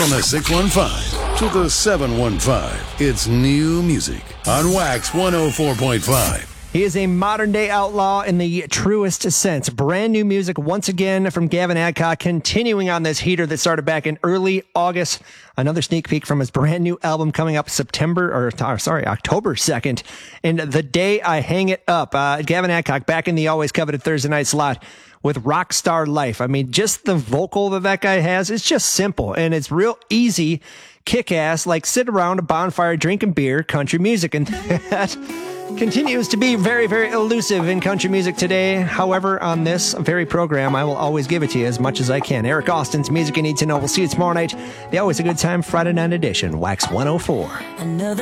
From the 615 to the 715, it's new music on Wax 104.5. He is a modern-day outlaw in the truest sense. Brand new music once again from Gavin Adcock, continuing on this heater that started back in early August. Another sneak peek from his brand new album coming up October 2nd. And The Day I Hang It Up. Gavin Adcock back in the always coveted Thursday night slot with Rockstar Life. I mean, just the vocal that guy has, it's just simple and it's real easy, kick-ass, like sit around a bonfire drinking beer, country music. And that continues to be very, very elusive in country music today. However, on this very program, I will always give it to you as much as I can. Eric Austin's Music You Need to Know. We'll see you tomorrow night. The Always a Good Time Friday night edition, Wax 104. Another